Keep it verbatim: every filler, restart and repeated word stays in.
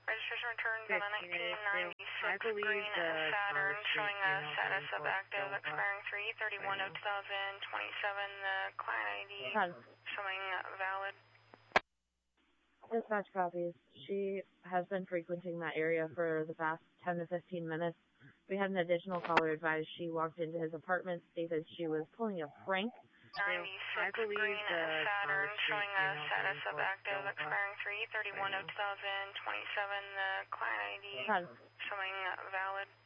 Registration returned on a nineteen ninety-six green Saturn showing a status of active expiring three thirty-one of two thousand twenty-seven. The client I D showing valid. Dispatch copies. She has been frequenting that area for the past ten to fifteen minutes. We had an additional caller advise she walked into his apartment, stated she was pulling a prank. ninety-six green Saturn showing a status of active expiring three thirty-one of two thousand twenty-seven. The client I D showing valid.